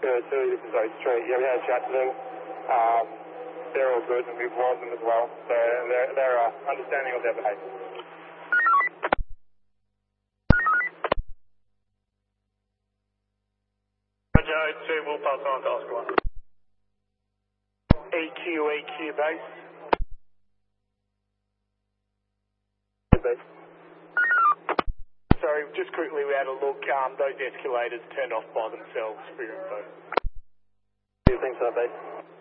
This is Oak Street. Yeah, we had a chat to them. They're all good, and we've warned them as well. So they're understanding of their behaviour. Roger, 2, we'll pass on to Oscar 1. EQ base. Base. Sorry, just quickly, we had a look. Those escalators turned off by themselves for your info. Do you think so, base?